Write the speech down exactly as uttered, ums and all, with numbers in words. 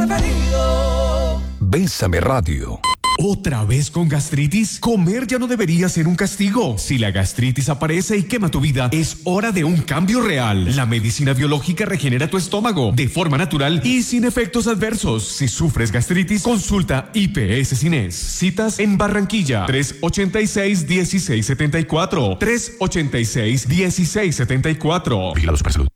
preferido. Bésame Radio. ¿Otra vez con gastritis? Comer ya no debería ser un castigo. Si la gastritis aparece y quema tu vida, es hora de un cambio real. La medicina biológica regenera tu estómago de forma natural y sin efectos adversos. Si sufres gastritis, consulta I P S Cines. Citas en Barranquilla, tres ochenta y seis, dieciséis setenta y cuatro. tres ochenta y seis, dieciséis setenta y cuatro. Vigilados para salud.